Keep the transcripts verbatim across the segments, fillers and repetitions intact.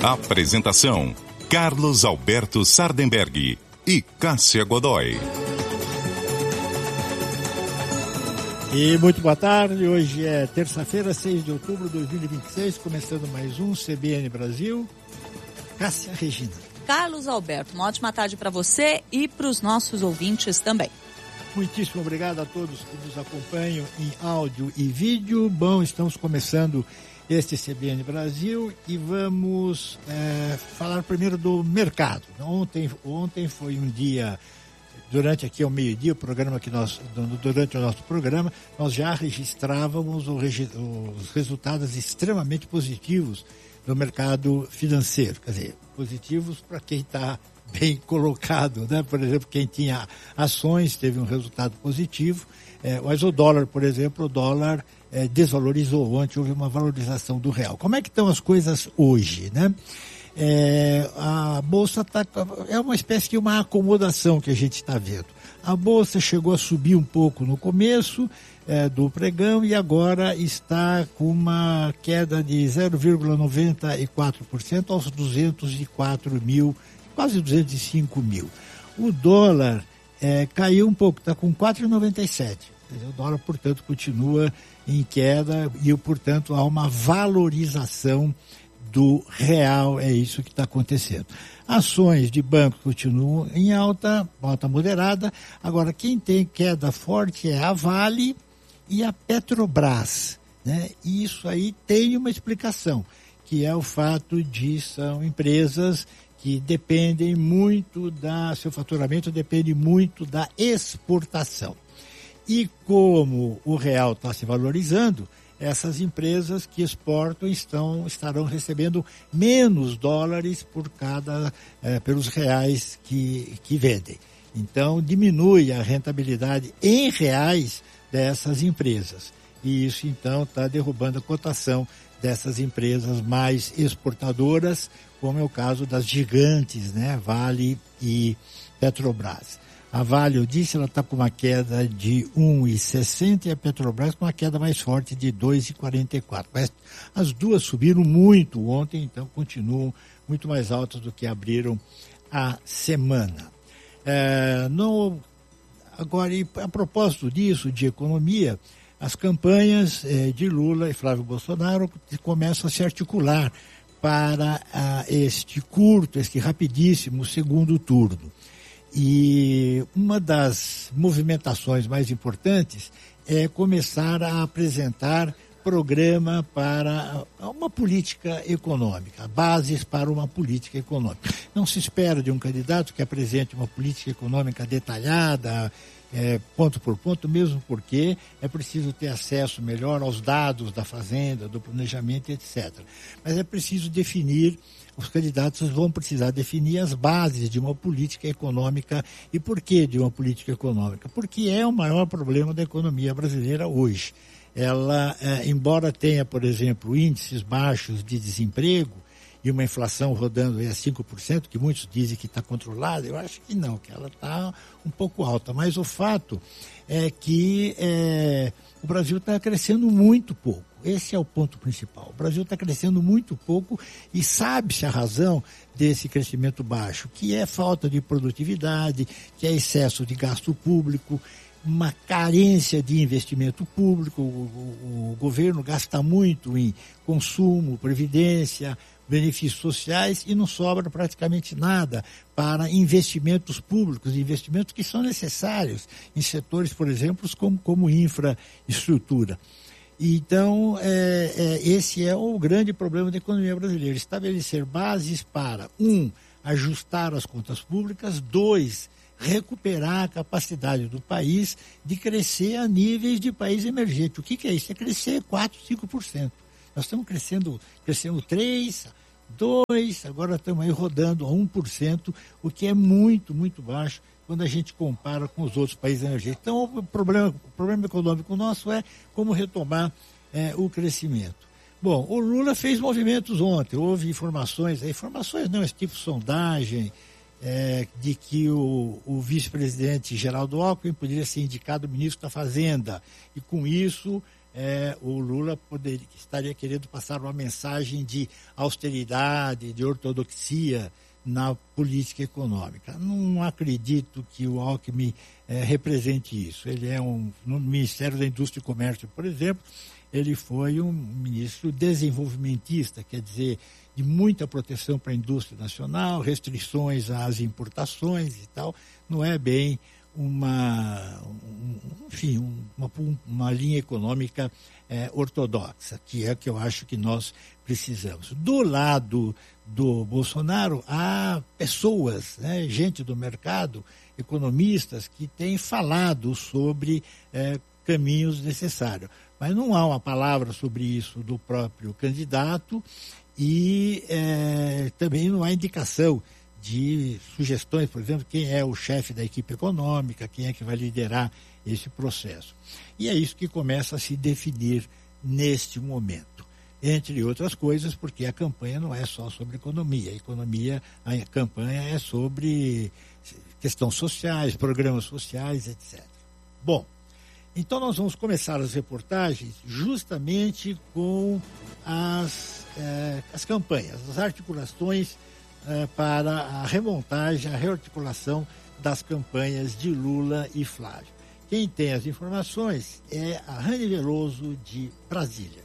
Apresentação: Carlos Alberto Sardenberg e Cássia Godoy. E muito boa tarde, hoje é terça-feira, seis de outubro de dois mil e vinte e seis, começando mais um C B N Brasil. Cássia Regina. Carlos Alberto, uma ótima tarde para você e para os nossos ouvintes também. Muitíssimo obrigado a todos que nos acompanham em áudio e vídeo. Bom, estamos começando este C B N Brasil e vamos é, falar primeiro do mercado. Ontem, ontem foi um dia, durante aqui ao meio-dia, o programa que nós, durante o nosso programa, nós já registrávamos os resultados extremamente positivos do mercado financeiro. Quer dizer, positivos para quem está bem colocado, né? Por exemplo, quem tinha ações teve um resultado positivo, é, mas o dólar, por exemplo, o dólar é, desvalorizou. Ontem houve uma valorização do real. Como é que estão as coisas hoje, né? É, a Bolsa tá, é uma espécie de uma acomodação que a gente está vendo. A Bolsa chegou a subir um pouco no começo é, do pregão e agora está com uma queda de zero vírgula noventa e quatro por cento aos duzentos e quatro mil, quase duzentos e cinco mil. O dólar é, caiu um pouco, está com quatro vírgula noventa e sete. O dólar, portanto, continua em queda e, portanto, há uma valorização do real, é isso que está acontecendo. Ações de banco continuam em alta, alta moderada. Agora, quem tem queda forte é a Vale e a Petrobras, né? E isso aí tem uma explicação, que é o fato de são empresas que dependem muito da, seu faturamento depende muito da exportação. E como o real está se valorizando, essas empresas que exportam estão, estarão recebendo menos dólares por cada, eh, pelos reais que, que vendem. Então, diminui a rentabilidade em reais dessas empresas. E isso, então, está derrubando a cotação dessas empresas mais exportadoras, como é o caso das gigantes, né? Vale e Petrobras. A Vale, eu disse, ela está com uma queda de um vírgula sessenta e a Petrobras com uma queda mais forte de dois vírgula quarenta e quatro. Mas as duas subiram muito ontem, então continuam muito mais altas do que abriram a semana. É, no, agora, e a propósito disso, de economia, as campanhas eh, de Lula e Flávio Bolsonaro começam a se articular para ah, este curto, este rapidíssimo segundo turno. E uma das movimentações mais importantes é começar a apresentar programa para uma política econômica, bases para uma política econômica. Não se espera de um candidato que apresente uma política econômica detalhada, é, ponto por ponto, mesmo porque é preciso ter acesso melhor aos dados da fazenda, do planejamento, etcétera. Mas é preciso definir, os candidatos vão precisar definir as bases de uma política econômica. E por que de uma política econômica? Porque é o maior problema da economia brasileira hoje. Ela, é, embora tenha, por exemplo, índices baixos de desemprego e uma inflação rodando aí a cinco por cento, que muitos dizem que está controlada, eu acho que não, que ela está um pouco alta. Mas o fato é que é, o Brasil está crescendo muito pouco. Esse é o ponto principal. O Brasil está crescendo muito pouco e sabe-se a razão desse crescimento baixo, que é falta de produtividade, que é excesso de gasto público, uma carência de investimento público. O, o, o governo gasta muito em consumo, previdência, benefícios sociais e não sobra praticamente nada para investimentos públicos, investimentos que são necessários em setores, por exemplo, como, como infraestrutura. Então, é, é, esse é o grande problema da economia brasileira, estabelecer bases para, um, ajustar as contas públicas, dois, recuperar a capacidade do país de crescer a níveis de país emergente. O que, que é isso? É crescer quatro, cinco por cento. Nós estamos crescendo, crescendo três por cento, dois por cento, agora estamos aí rodando a um por cento, o que é muito, muito baixo quando a gente compara com os outros países emergentes. Então, o problema, o problema econômico nosso é como retomar é, o crescimento. Bom, o Lula fez movimentos ontem, houve informações, informações não, esse tipo de sondagem, é, de que o, o vice-presidente Geraldo Alckmin poderia ser indicado ministro da Fazenda, e com isso é, o Lula poderia, estaria querendo passar uma mensagem de austeridade, de ortodoxia na política econômica. Não acredito que o Alckmin é, represente isso. Ele é um, no Ministério da Indústria e Comércio, por exemplo, ele foi um ministro desenvolvimentista, quer dizer, de muita proteção para a indústria nacional, restrições às importações e tal. Não é bem uma, um, enfim, uma, uma linha econômica é, ortodoxa, que é o que eu acho que nós precisamos. Do lado do Bolsonaro, há pessoas, né, gente do mercado, economistas, que têm falado sobre é, caminhos necessários. Mas não há uma palavra sobre isso do próprio candidato e é, também não há indicação de sugestões, por exemplo, quem é o chefe da equipe econômica, quem é que vai liderar esse processo. E é isso que começa a se definir neste momento. Entre outras coisas, porque a campanha não é só sobre economia. A economia, a campanha é sobre questões sociais, programas sociais, etcétera. Bom, então nós vamos começar as reportagens justamente com as, eh, as campanhas, as articulações eh, para a remontagem, a rearticulação das campanhas de Lula e Flávio. Quem tem as informações é a Rani Veloso, de Brasília.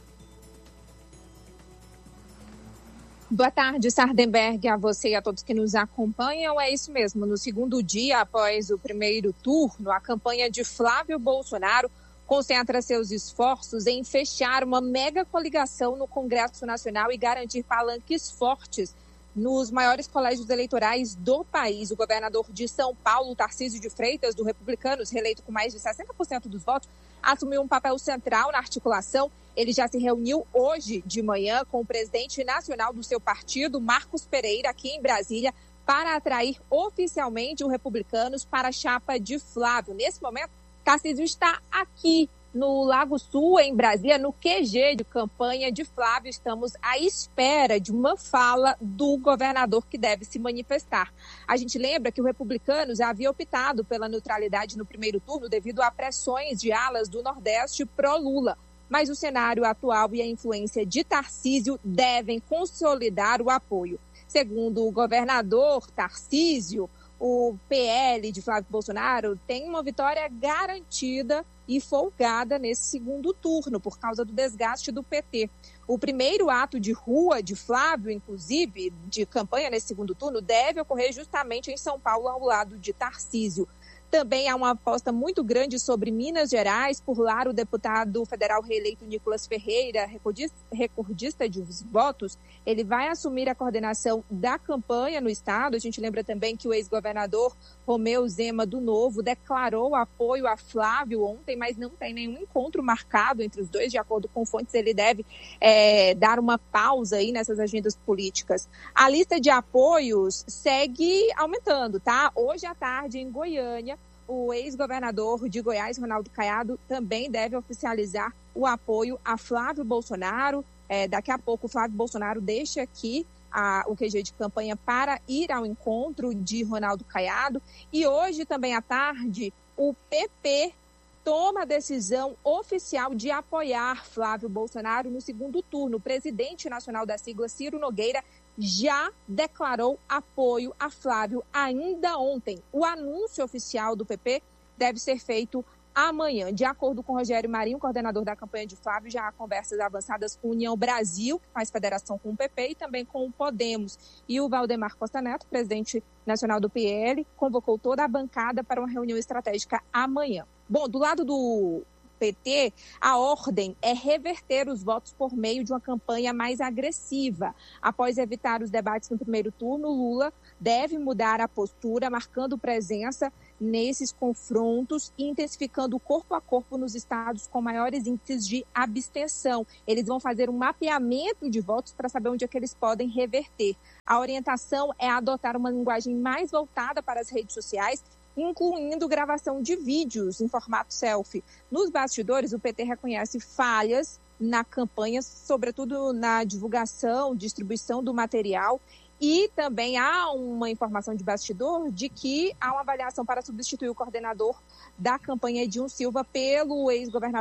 Boa tarde, Sardenberg, a você e a todos que nos acompanham. É isso mesmo, no segundo dia após o primeiro turno, a campanha de Flávio Bolsonaro concentra seus esforços em fechar uma mega coligação no Congresso Nacional e garantir palanques fortes nos maiores colégios eleitorais do país. O governador de São Paulo, Tarcísio de Freitas, do Republicanos, reeleito com mais de sessenta por cento dos votos, assumiu um papel central na articulação. Ele já se reuniu hoje de manhã com o presidente nacional do seu partido, Marcos Pereira, aqui em Brasília, para atrair oficialmente o Republicanos para a chapa de Flávio. Nesse momento, Tarcísio está aqui no Lago Sul, em Brasília, no Q G de campanha de Flávio. Estamos à espera de uma fala do governador que deve se manifestar. A gente lembra que o Republicanos havia optado pela neutralidade no primeiro turno devido a pressões de alas do Nordeste pró-Lula. Mas o cenário atual e a influência de Tarcísio devem consolidar o apoio. Segundo o governador Tarcísio, o P L de Flávio Bolsonaro tem uma vitória garantida e folgada nesse segundo turno, por causa do desgaste do P T. O primeiro ato de rua de Flávio, inclusive, de campanha nesse segundo turno, deve ocorrer justamente em São Paulo, ao lado de Tarcísio. Também há uma aposta muito grande sobre Minas Gerais. Por lá, o deputado federal reeleito Nicolas Ferreira, recordista, recordista de votos, ele vai assumir a coordenação da campanha no estado. A gente lembra também que o ex-governador Romeu Zema, do Novo, declarou apoio a Flávio ontem, mas não tem nenhum encontro marcado entre os dois. De acordo com fontes, ele deve é, dar uma pausa aí nessas agendas políticas. A lista de apoios segue aumentando, tá? Hoje à tarde, em Goiânia, o ex-governador de Goiás, Ronaldo Caiado, também deve oficializar o apoio a Flávio Bolsonaro. É, daqui a pouco, o Flávio Bolsonaro deixa aqui a, o Q G de campanha para ir ao encontro de Ronaldo Caiado. E hoje, também à tarde, o P P toma a decisão oficial de apoiar Flávio Bolsonaro no segundo turno. O presidente nacional da sigla, Ciro Nogueira, já declarou apoio a Flávio ainda ontem. O anúncio oficial do P P deve ser feito amanhã. De acordo com Rogério Marinho, coordenador da campanha de Flávio, já há conversas avançadas com a União Brasil, que faz federação com o P P, e também com o Podemos. E o Valdemar Costa Neto, presidente nacional do P L, convocou toda a bancada para uma reunião estratégica amanhã. Bom, do lado do P T, a ordem é reverter os votos por meio de uma campanha mais agressiva. Após evitar os debates no primeiro turno, Lula deve mudar a postura, marcando presença nesses confrontos e intensificando o corpo a corpo nos estados com maiores índices de abstenção. Eles vão fazer um mapeamento de votos para saber onde é que eles podem reverter. A orientação é adotar uma linguagem mais voltada para as redes sociais, incluindo gravação de vídeos em formato selfie. Nos bastidores, o P T reconhece falhas na campanha, sobretudo na divulgação, distribuição do material, e também há uma informação de bastidor de que há uma avaliação para substituir o coordenador da campanha, Edilson Silva, pelo ex-governador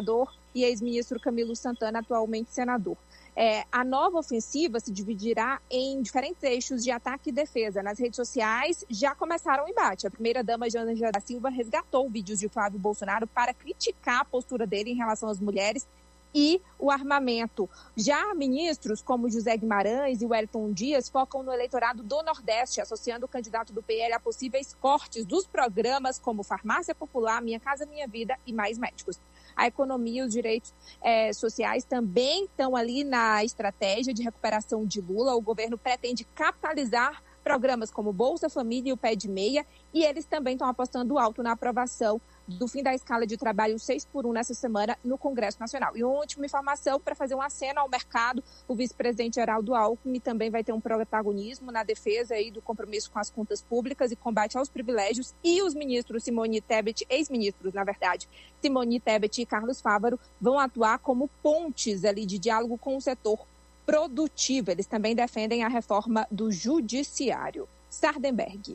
e ex-ministro Camilo Santana, atualmente senador. É, a nova ofensiva se dividirá em diferentes eixos de ataque e defesa. Nas redes sociais já começaram o embate. A primeira-dama Janja da Silva resgatou vídeos de Flávio Bolsonaro para criticar a postura dele em relação às mulheres e o armamento. Já ministros como José Guimarães e Wellington Dias focam no eleitorado do Nordeste, associando o candidato do P L a possíveis cortes dos programas como Farmácia Popular, Minha Casa Minha Vida e Mais Médicos. A economia e os direitos eh, sociais também estão ali na estratégia de recuperação de Lula. O governo pretende capitalizar programas como Bolsa Família e o Pé de Meia, e eles também estão apostando alto na aprovação do fim da escala de trabalho seis por um nessa semana no Congresso Nacional. E uma última informação para fazer um aceno ao mercado, o vice-presidente Geraldo Alckmin também vai ter um protagonismo na defesa aí do compromisso com as contas públicas e combate aos privilégios, e os ministros Simone Tebet, ex-ministros, na verdade, Simone Tebet e Carlos Fávaro, vão atuar como pontes ali de diálogo com o setor produtivo. Eles também defendem a reforma do judiciário. Sardenberg.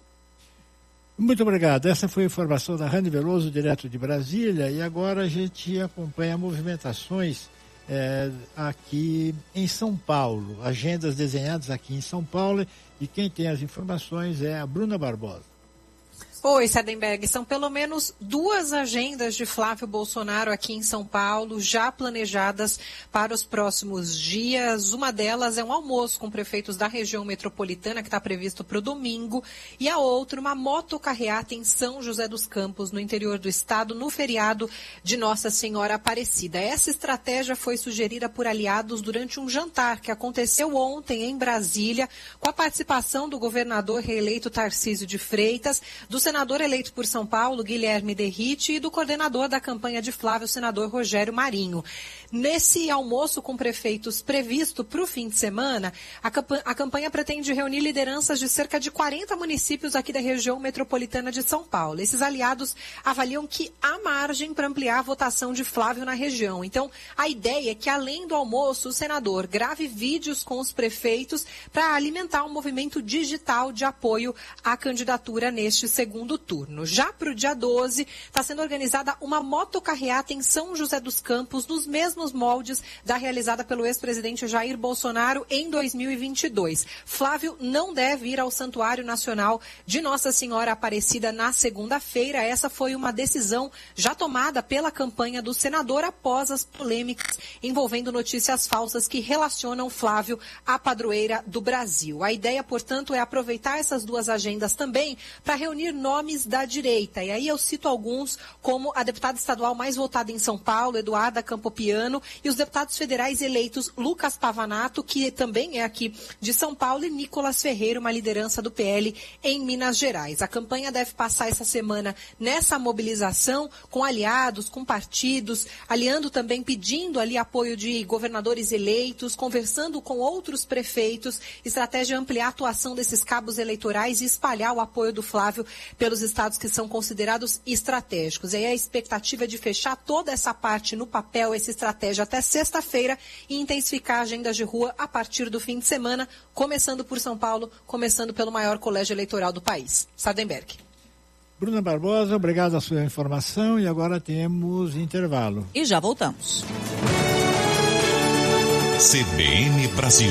Muito obrigado. Essa foi a informação da Rani Veloso, direto de Brasília, e agora a gente acompanha movimentações é, aqui em São Paulo, agendas desenhadas aqui em São Paulo, e quem tem as informações é a Bruna Barbosa. Oi, Sardenberg, são pelo menos duas agendas de Flávio Bolsonaro aqui em São Paulo, já planejadas para os próximos dias. Uma delas é um almoço com prefeitos da região metropolitana, que está previsto para o domingo, e a outra, uma motocarreata em São José dos Campos, no interior do estado, no feriado de Nossa Senhora Aparecida. Essa estratégia foi sugerida por aliados durante um jantar que aconteceu ontem em Brasília, com a participação do governador reeleito Tarcísio de Freitas, do senador senador eleito por São Paulo, Guilherme Derrite, e do coordenador da campanha de Flávio, o senador Rogério Marinho. Nesse almoço com prefeitos previsto para o fim de semana, a, campanha, a campanha pretende reunir lideranças de cerca de quarenta municípios aqui da região metropolitana de São Paulo. Esses aliados avaliam que há margem para ampliar a votação de Flávio na região. Então, a ideia é que, além do almoço, o senador grave vídeos com os prefeitos para alimentar um movimento digital de apoio à candidatura neste segundo turno. Já para o dia doze, está sendo organizada uma motocarreata em São José dos Campos, nos mesmos moldes da realizada pelo ex-presidente Jair Bolsonaro em dois mil e vinte e dois. Flávio não deve ir ao Santuário Nacional de Nossa Senhora Aparecida na segunda-feira. Essa foi uma decisão já tomada pela campanha do senador após as polêmicas envolvendo notícias falsas que relacionam Flávio à padroeira do Brasil. A ideia, portanto, é aproveitar essas duas agendas também para reunir nomes da direita. E aí eu cito alguns, como a deputada estadual mais votada em São Paulo, Eduarda Campopiano, e os deputados federais eleitos Lucas Pavanato, que também é aqui de São Paulo, e Nicolas Ferreira, uma liderança do P L em Minas Gerais. A campanha deve passar essa semana nessa mobilização com aliados, com partidos, aliando também, pedindo ali apoio de governadores eleitos, conversando com outros prefeitos, estratégia ampliar a atuação desses cabos eleitorais e espalhar o apoio do Flávio pelos estados que são considerados estratégicos. E aí a expectativa é de fechar toda essa parte no papel, essa estratégia até sexta-feira, e intensificar agendas de rua a partir do fim de semana, começando por São Paulo, começando pelo maior colégio eleitoral do país. Sardenberg. Bruna Barbosa, obrigado pela sua informação, e agora temos intervalo. E já voltamos. C B N Brasil.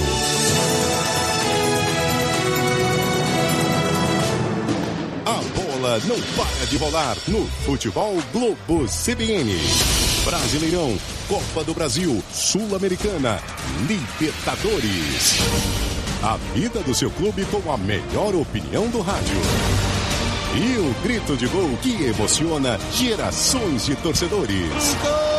Não para de rolar no Futebol Globo C B N. Brasileirão, Copa do Brasil, Sul-Americana, Libertadores. A vida do seu clube com a melhor opinião do rádio. E o grito de gol que emociona gerações de torcedores.